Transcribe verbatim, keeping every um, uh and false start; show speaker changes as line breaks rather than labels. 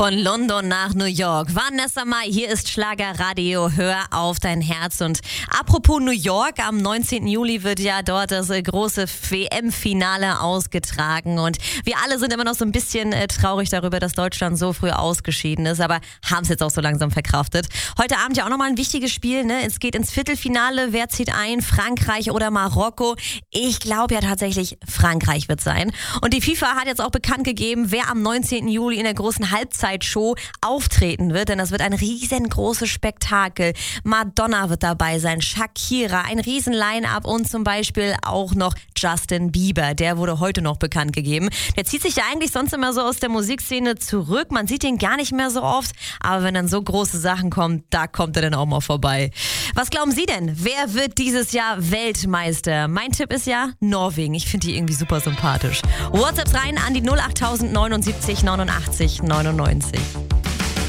Von London nach New York. Vanessa Mai, hier ist Schlagerradio, hör auf dein Herz. Und apropos New York, am neunzehnten Juli wird ja dort das äh, große W M-Finale ausgetragen. Und wir alle sind immer noch so ein bisschen äh, traurig darüber, dass Deutschland so früh ausgeschieden ist, aber haben es jetzt auch so langsam verkraftet. Heute Abend ja auch nochmal ein wichtiges Spiel, ne? Es geht ins Viertelfinale. Wer zieht ein? Frankreich oder Marokko? Ich glaube ja tatsächlich, Frankreich wird sein. Und die FIFA hat jetzt auch bekannt gegeben, wer am neunzehnten Juli in der großen Halbzeitshow auftreten wird, denn das wird ein riesengroßes Spektakel. Madonna wird dabei sein, Shakira, ein riesen Line-Up und zum Beispiel auch noch Justin Bieber. Der wurde heute noch bekannt gegeben. Der zieht sich ja eigentlich sonst immer so aus der Musikszene zurück. Man sieht ihn gar nicht mehr so oft, aber wenn dann so große Sachen kommen, da kommt er dann auch mal vorbei. Was glauben Sie denn? Wer wird dieses Jahr Weltmeister? Mein Tipp ist ja Norwegen. Ich finde die irgendwie super sympathisch. WhatsApp rein an die null acht neunundsiebzig neunundachtzig neunundneunzig.